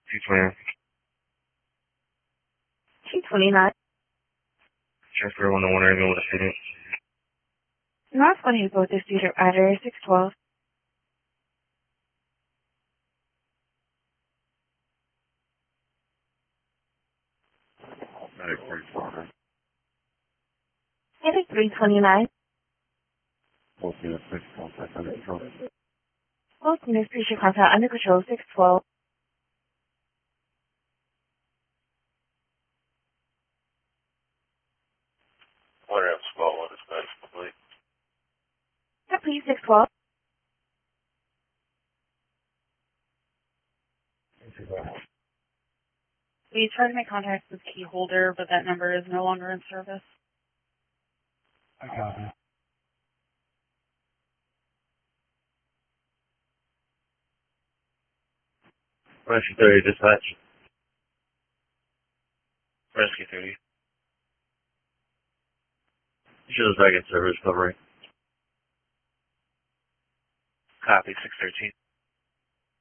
229. 229. Transfer 101 Area with a student. North going to both the student rider 612. Medic 329. Medic 329. Both units, please contact under control. Both units, please your contact under control 612. Order up spot 1 is best complete. Yeah, please 612. We tried to make contact with key holder, but that number is no longer in service. I copy. Rescue 30, dispatch. Rescue 30. Shows back in service, covering. Copy, 613.